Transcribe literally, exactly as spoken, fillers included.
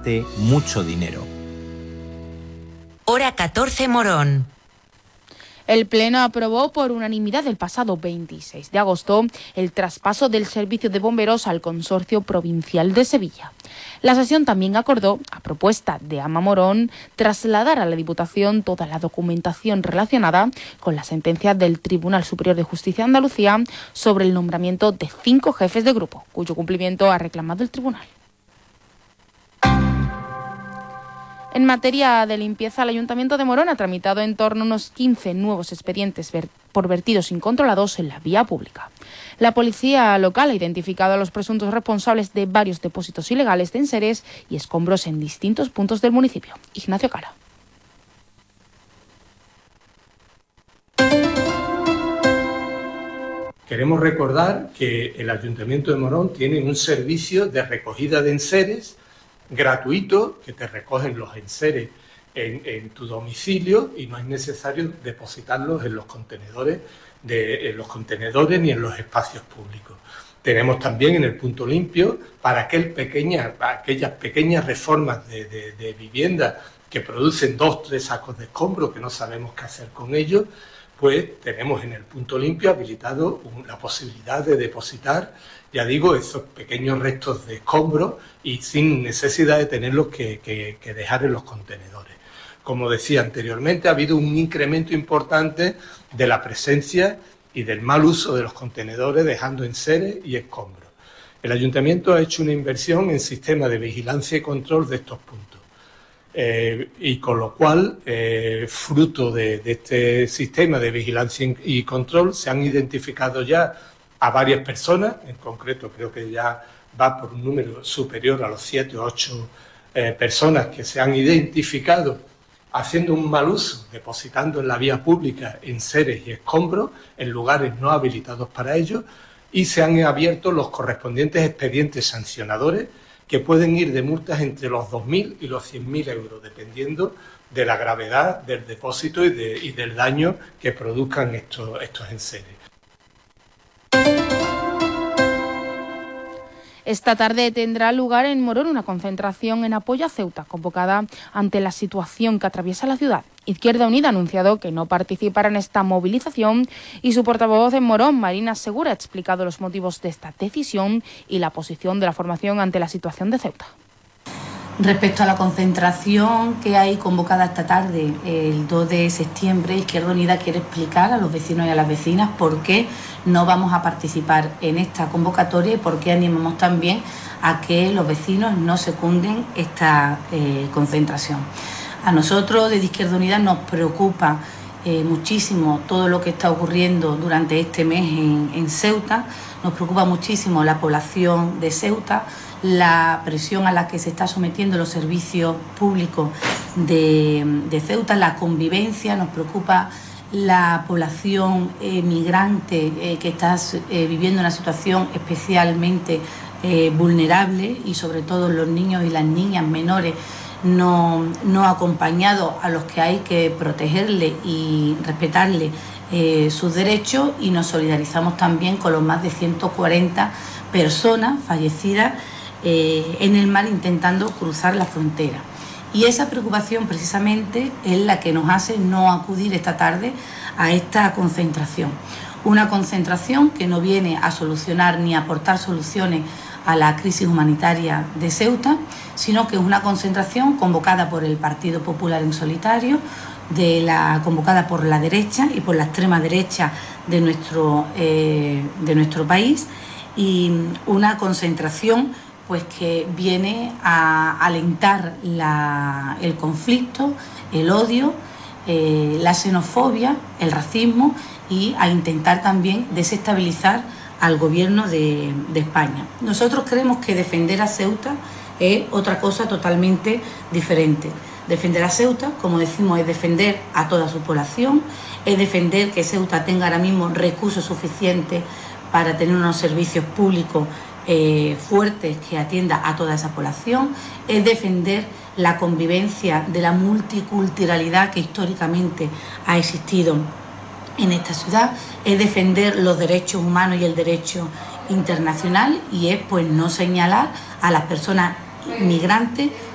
gaste mucho dinero. Hora catorce Morón. El Pleno aprobó por unanimidad el pasado veintiséis de agosto el traspaso del servicio de bomberos al Consorcio Provincial de Sevilla. La sesión también acordó, a propuesta de Ama Morón, trasladar a la Diputación toda la documentación relacionada con la sentencia del Tribunal Superior de Justicia de Andalucía sobre el nombramiento de cinco jefes de grupo, cuyo cumplimiento ha reclamado el Tribunal. En materia de limpieza, el Ayuntamiento de Morón ha tramitado en torno a unos quince nuevos expedientes ver- por vertidos incontrolados en la vía pública. La policía local ha identificado a los presuntos responsables de varios depósitos ilegales de enseres y escombros en distintos puntos del municipio. Ignacio Cara. Queremos recordar que el Ayuntamiento de Morón tiene un servicio de recogida de enseres gratuito, que te recogen los enseres en, en tu domicilio y no es necesario depositarlos en los contenedores, de, en los contenedores ni en los espacios públicos. Tenemos también en el punto limpio para aquel pequeña, aquellas pequeñas reformas de, de, de vivienda que producen dos, tres sacos de escombros que no sabemos qué hacer con ellos, pues tenemos en el punto limpio habilitado la posibilidad de depositar, ya digo, esos pequeños restos de escombros y sin necesidad de tenerlos que, que, que dejar en los contenedores. Como decía anteriormente, ha habido un incremento importante de la presencia y del mal uso de los contenedores, dejando enseres y escombros. El Ayuntamiento ha hecho una inversión en sistemas de vigilancia y control de estos puntos. Eh, y con lo cual, eh, fruto de, de este sistema de vigilancia y control, se han identificado ya a varias personas, en concreto creo que ya va por un número superior a los siete o ocho eh, personas que se han identificado haciendo un mal uso, depositando en la vía pública enseres y escombros en lugares no habilitados para ello, y se han abierto los correspondientes expedientes sancionadores que pueden ir de multas entre los dos mil y los cien mil euros, dependiendo de la gravedad del depósito y, de, y del daño que produzcan estos, estos enseres. Esta tarde tendrá lugar en Morón una concentración en apoyo a Ceuta, convocada ante la situación que atraviesa la ciudad. Izquierda Unida ha anunciado que no participará en esta movilización y su portavoz en Morón, Marina Segura, ha explicado los motivos de esta decisión y la posición de la formación ante la situación de Ceuta. Respecto a la concentración que hay convocada esta tarde, el dos de septiembre, Izquierda Unida quiere explicar a los vecinos y a las vecinas por qué no vamos a participar en esta convocatoria y por qué animamos también a que los vecinos no secunden esta eh, concentración. A nosotros desde Izquierda Unida nos preocupa eh, muchísimo todo lo que está ocurriendo durante este mes en, en Ceuta, nos preocupa muchísimo la población de Ceuta, la presión a la que se está sometiendo los servicios públicos de, de Ceuta, la convivencia, nos preocupa la población eh, migrante eh, que está eh, viviendo una situación especialmente eh, vulnerable y sobre todo los niños y las niñas menores no, no acompañados a los que hay que protegerle y respetarle eh, sus derechos, y nos solidarizamos también con los más de ciento cuarenta personas fallecidas eh, en el mar intentando cruzar la frontera. Y esa preocupación precisamente es la que nos hace no acudir esta tarde a esta concentración. Una concentración que no viene a solucionar ni a aportar soluciones a la crisis humanitaria de Ceuta, sino que es una concentración convocada por el Partido Popular en solitario, de la, convocada por la derecha y por la extrema derecha de nuestro, eh, de nuestro país, y una concentración pues que viene a alentar la, el conflicto, el odio, eh, la xenofobia, el racismo, y a intentar también desestabilizar al gobierno de, de España. Nosotros creemos que defender a Ceuta es otra cosa totalmente diferente. Defender a Ceuta, como decimos, es defender a toda su población, es defender que Ceuta tenga ahora mismo recursos suficientes para tener unos servicios públicos eh, fuertes que atienda a toda esa población, es defender la convivencia de la multiculturalidad que históricamente ha existido en esta ciudad, es defender los derechos humanos y el derecho internacional, y es pues no señalar a las personas migrantes